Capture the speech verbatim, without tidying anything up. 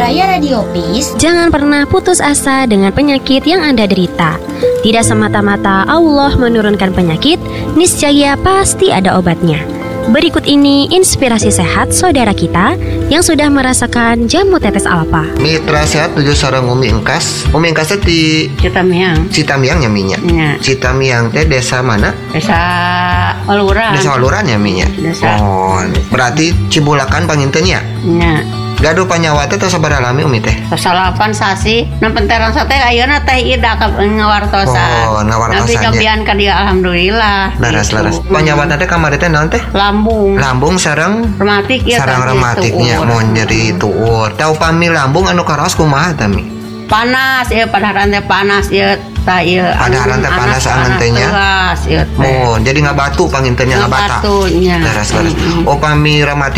Saya Radio Peace. Jangan pernah putus asa dengan penyakit yang Anda derita. Tidak semata-mata Allah menurunkan penyakit, niscaya pasti ada obatnya. Berikut ini inspirasi sehat saudara kita yang sudah merasakan jamu tetes alfa. Mitra sehat tujuh sareng Umi Engkas. Umi Engkas teh di Citamiang. Citamiang nya minya. Ya. Citamiang teh desa mana? Desa Waluran. Desa Waluran ya minya. Desa. Oh, berarti Cibulakan pangintennya. Ya. Gaduh panyawa teh tos sabaraha lami Umi teh? Salapan sasi. Nampenterang sate ayeuna teh ida ka ngawartosan. Oh, ngawartosan. Tapi kabian ka dia alhamdulillah. Laras-laras. Gitu. Panyawa teh kamari teh naon teh? Lambung. Lambung sareng Rematik ya. sareng rematiknya mau nyeri tuur. Tau pami lambung anu karaos kumaha tami? Panas ya padaharan teh panas ya tah ieu. Padaharan teh panas angan teh nya. Tegas ieu teh. Oh, jadi ngabatu pangintennya ngabata. Ngabatunya. Laras-laras. Oh pami rematik